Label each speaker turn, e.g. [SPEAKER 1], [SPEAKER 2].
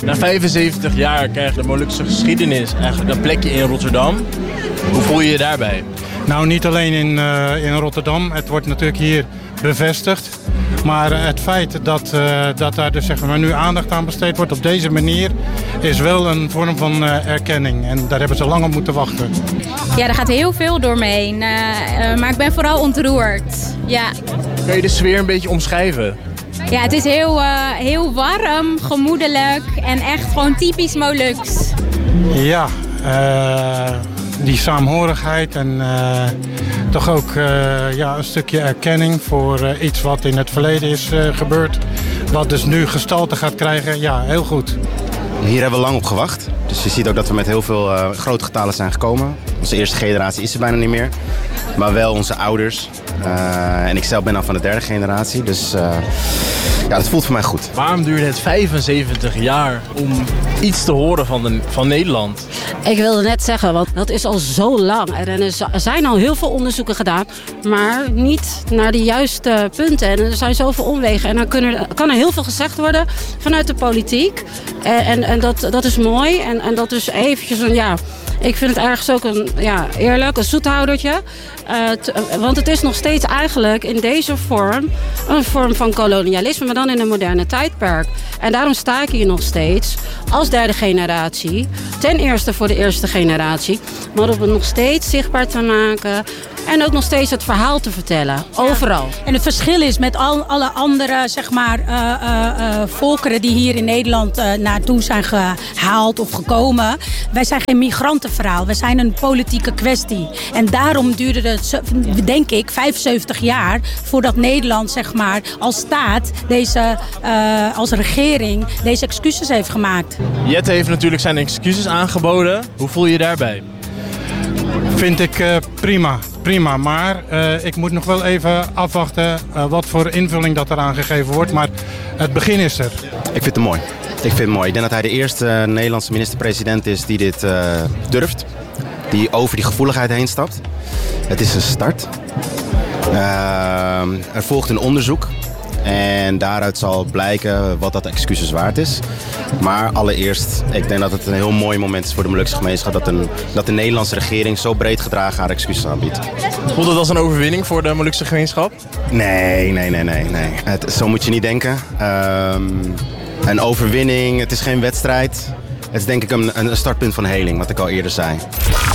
[SPEAKER 1] Na 75 jaar krijgt de Molukse geschiedenis eigenlijk een plekje in Rotterdam. Hoe voel je je daarbij?
[SPEAKER 2] Nou, niet alleen in Rotterdam. Het wordt natuurlijk hier bevestigd. Maar het feit dat daar dus, zeg maar, nu aandacht aan besteed wordt op deze manier is wel een vorm van erkenning. En daar hebben ze lang op moeten wachten.
[SPEAKER 3] Ja, er gaat heel veel door me heen. Maar ik ben vooral ontroerd. Ja.
[SPEAKER 1] Kun je de sfeer een beetje omschrijven?
[SPEAKER 3] Ja, het is heel warm, gemoedelijk en echt gewoon typisch Moluks.
[SPEAKER 2] Ja, die saamhorigheid en toch ook een stukje erkenning voor iets wat in het verleden is gebeurd. Wat dus nu gestalte gaat krijgen, ja, heel goed.
[SPEAKER 4] Hier hebben we lang op gewacht. Dus je ziet ook dat we met heel veel grote getalen zijn gekomen. Onze eerste generatie is er bijna niet meer. Maar wel onze ouders. En ik zelf ben al van de derde generatie. Dus ja, dat voelt voor mij goed.
[SPEAKER 1] Waarom duurde het 75 jaar om iets te horen van Nederland?
[SPEAKER 5] Ik wilde net zeggen, want dat is al zo lang. Er zijn al heel veel onderzoeken gedaan, maar niet naar de juiste punten. En er zijn zoveel omwegen. En dan kan er heel veel gezegd worden vanuit de politiek. En dat is mooi. En dat is eventjes een, ja... Ik vind het ergens ook een zoethoudertje. Want het is nog steeds eigenlijk in deze vorm een vorm van kolonialisme, maar dan in een moderne tijdperk. En daarom sta ik hier nog steeds als derde generatie. Ten eerste voor de eerste generatie. Maar om het nog steeds zichtbaar te maken. En ook nog steeds het verhaal te vertellen. Overal.
[SPEAKER 6] En het verschil is met alle andere volkeren die hier in Nederland naartoe zijn gehaald of gekomen. Wij zijn geen migrantenverhaal. Wij zijn een politieke kwestie. En daarom duurde het, denk ik, 75 jaar voordat Nederland, zeg maar, als staat, als regering, deze excuses heeft gemaakt.
[SPEAKER 1] Jette heeft natuurlijk zijn excuses aangeboden. Hoe voel je je daarbij?
[SPEAKER 2] Vind ik prima. Maar ik moet nog wel even afwachten wat voor invulling dat eraan gegeven wordt. Maar het begin is er.
[SPEAKER 4] Ik vind het mooi. Ik denk dat hij de eerste Nederlandse minister-president is die dit durft. Die over die gevoeligheid heen stapt. Het is een start. Er volgt een onderzoek. En daaruit zal blijken wat dat excuses waard is. Maar allereerst, ik denk dat het een heel mooi moment is voor de Molukse gemeenschap dat de Nederlandse regering zo breed gedragen haar excuses aanbiedt.
[SPEAKER 1] Voelt het als een overwinning voor de Molukse gemeenschap?
[SPEAKER 4] Nee. Zo moet je niet denken. Een overwinning, het is geen wedstrijd. Het is denk ik een startpunt van heling, wat ik al eerder zei.